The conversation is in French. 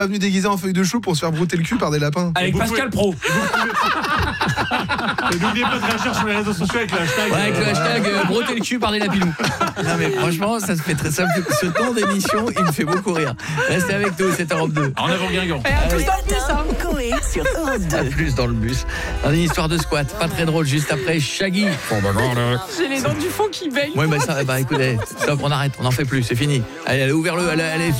pas venu déguisé en feuille de chou pour se faire brouter le cul par des lapins. Avec Pascal Pro. Et n'oubliez pas de réagir sur les réseaux sociaux avec le hashtag. Ouais, avec le hashtag broter le cul par des lapinous. Non mais franchement, ça se fait très simple. Ce ton d'émission, il me fait beaucoup rire. Restez avec nous, c'est Europe 2. En avant Guingamp. Et à tous dans le bus, hein. Coé sur Europe 2. À plus dans le bus. Dans une histoire de squat, pas très drôle, juste après Shaggy. J'ai les dents du fond qui baignent. Ouais, bah ça, bah écoutez, stop, on arrête, on n'en fait plus, c'est fini. Allez, ouvrez-le, allez,